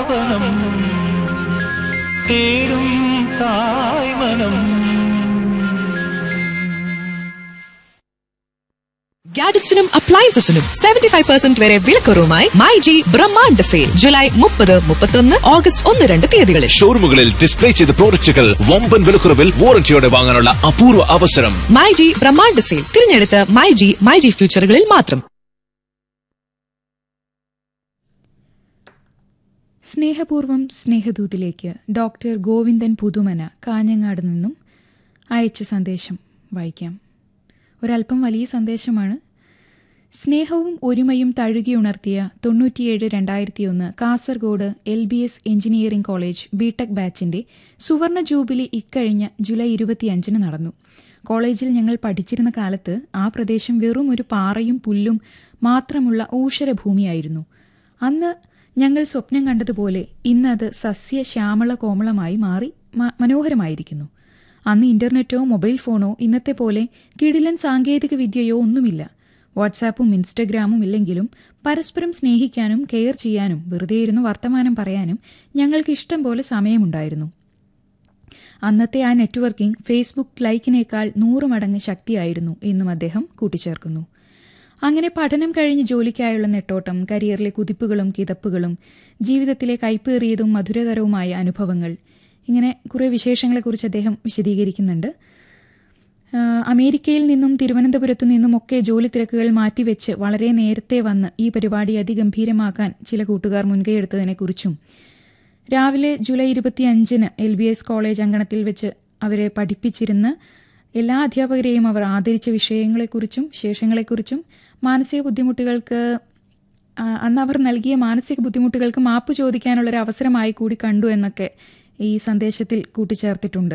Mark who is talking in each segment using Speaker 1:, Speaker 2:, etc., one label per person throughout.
Speaker 1: പാവനം തേടും തായ്മനം.
Speaker 2: ഗാഡ്ജറ്റ്സിനും അപ്ലയൻസസിനും 75% വരെ വിലക്കുറവുമായി മൈജി ബ്രഹ്മാണ്ഡ sale July 30, 31, August 1, 2 തീയതികളിൽ
Speaker 3: ഷോറൂമുകളിൽ ഡിസ്പ്ലേ ചെയ്ത പ്രോഡക്റ്റുകൾ വമ്പൻ വിലക്കുറവിൽ വാറന്റിയോടെ വാങ്ങാനുള്ള അപൂർവ അവസരം.
Speaker 2: മൈജി ബ്രഹ്മാണ്ഡ സെയിൽ തിരഞ്ഞെടുത്ത മൈജി ഫ്യൂച്ചറുകളിൽ മാത്രം.
Speaker 4: സ്നേഹപൂർവം സ്നേഹദൂതിലേക്ക് ഡോക്ടർ ഗോവിന്ദൻ പുതുമന കാഞ്ഞങ്ങാട് നിന്നും അയച്ച സന്ദേശം വായിക്കാം. ഒരല്പം വലിയ സന്ദേശമാണ്. സ്നേഹവും ഒരുമയും തഴുകിയുണർത്തിയ 97-2001 Kasaragod LBS engineering college BTech ബാച്ചിന്റെ സുവർണ ജൂബിലി ഇക്കഴിഞ്ഞ ജൂലൈ 25 നടന്നു. കോളേജിൽ ഞങ്ങൾ പഠിച്ചിരുന്ന കാലത്ത് ആ പ്രദേശം വെറും ഒരു പാറയും പുല്ലും മാത്രമുള്ള ഊഷരഭൂമിയായിരുന്നു. അന്ന് ഞങ്ങൾ സ്വപ്നം കണ്ടതുപോലെ ഇന്നത് സസ്യശ്യാമള കോമളമായി മാറി മനോഹരമായിരിക്കുന്നു. അന്ന് ഇന്റർനെറ്റോ മൊബൈൽ ഫോണോ ഇന്നത്തെ പോലെ കിടിലൻ സാങ്കേതിക വിദ്യയോ ഒന്നുമില്ല. വാട്സാപ്പും ഇൻസ്റ്റഗ്രാമും ഇല്ലെങ്കിലും പരസ്പരം സ്നേഹിക്കാനും കെയർ ചെയ്യാനും വെറുതെ ഇരുന്ന് വർത്തമാനം പറയാനും ഞങ്ങൾക്ക് ഇഷ്ടം പോലെ സമയമുണ്ടായിരുന്നു. അന്നത്തെ ആ നെറ്റ്വർക്കിംഗ് ഫേസ്ബുക്ക് ലൈക്കിനേക്കാൾ 100 മടങ്ങ് ശക്തിയായിരുന്നു എന്നും അദ്ദേഹം കൂട്ടിച്ചേർക്കുന്നു. അങ്ങനെ പഠനം കഴിഞ്ഞ് ജോലിക്കായുള്ള നെട്ടോട്ടം, കരിയറിലെ കുതിപ്പുകളും കിതപ്പുകളും, ജീവിതത്തിലെ കൈപ്പേറിയതും മധുരതരവുമായ അനുഭവങ്ങൾ, ഇങ്ങനെ കുറേ വിശേഷങ്ങളെക്കുറിച്ച് അദ്ദേഹം വിശദീകരിക്കുന്നുണ്ട്. അമേരിക്കയിൽ നിന്നും തിരുവനന്തപുരത്തു നിന്നുമൊക്കെ ജോലി തിരക്കുകൾ മാറ്റിവെച്ച് വളരെ നേരത്തെ വന്ന് ഈ പരിപാടി അതിഗംഭീരമാക്കാൻ ചില കൂട്ടുകാർ മുൻകൈയെടുത്തതിനെക്കുറിച്ചും, രാവിലെ ജൂലൈ 25 LBS കോളേജ് അങ്കണത്തിൽ വെച്ച് അവരെ പഠിപ്പിച്ചിരുന്ന് എല്ലാ അധ്യാപകരെയും അവർ ആദരിച്ച വിഷയങ്ങളെക്കുറിച്ചും വിശേഷങ്ങളെക്കുറിച്ചും, മാനസിക ബുദ്ധിമുട്ടുകൾക്ക് അന്ന് അവർ നൽകിയ മാനസിക ബുദ്ധിമുട്ടുകൾക്ക് മാപ്പ് ചോദിക്കാനുള്ളൊരു അവസരമായി കൂടി കണ്ടു എന്നൊക്കെ ഈ സന്ദേശത്തിൽ കൂട്ടിച്ചേർത്തിട്ടുണ്ട്.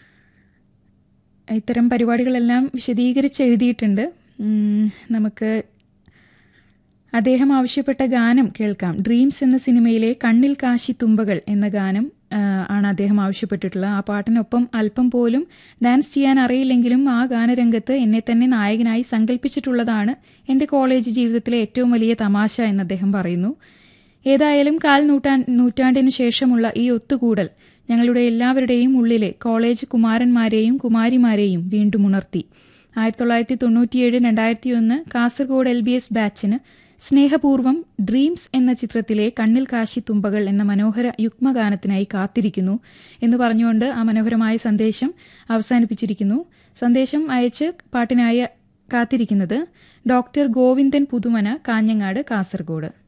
Speaker 4: ഇത്തരം പരിപാടികളെല്ലാം വിശദീകരിച്ചെഴുതിയിട്ടുണ്ട്. നമുക്ക് അദ്ദേഹം ആവശ്യപ്പെട്ട ഗാനം കേൾക്കാം. ഡ്രീംസ് എന്ന സിനിമയിലെ കണ്ണിൽ കാശി തുമ്പകൾ എന്ന ഗാനം ആണ് അദ്ദേഹം ആവശ്യപ്പെട്ടിട്ടുള്ളത്. ആ പാട്ടിനൊപ്പം അല്പം പോലും ഡാൻസ് ചെയ്യാൻ അറിയില്ലെങ്കിലും ആ ഗാനരംഗത്ത് എന്നെ തന്നെ നായകനായി സങ്കല്പിച്ചിട്ടുള്ളതാണ് എൻ്റെ കോളേജ് ജീവിതത്തിലെ ഏറ്റവും വലിയ തമാശ എന്ന് അദ്ദേഹം പറയുന്നു. ഏതായാലും നൂറ്റാണ്ടിനു ശേഷമുള്ള ഈ ഒത്തുകൂടൽ ഞങ്ങളുടെ എല്ലാവരുടെയും ഉള്ളിലെ കോളേജ് കുമാരന്മാരെയും കുമാരിമാരെയും വീണ്ടും ഉണർത്തി. 1997-2001 കാസർഗോഡ് LBS ബാച്ചിന് സ്നേഹപൂർവം ഡ്രീംസ് എന്ന ചിത്രത്തിലെ കണ്ണിൽ കാശി തുമ്പകൾ എന്ന മനോഹര യുഗ്മഗാനത്തിനായി കാത്തിരിക്കുന്നു എന്ന് പറഞ്ഞുകൊണ്ട് ആ മനോഹരമായ സന്ദേശം അവസാനിപ്പിച്ചിരിക്കുന്നു. സന്ദേശം അയച്ച് പാട്ടിനായി കാത്തിരിക്കുന്നത് ഡോക്ടർ ഗോവിന്ദൻ പുതുമന, കാഞ്ഞങ്ങാട്, കാസർഗോഡ്.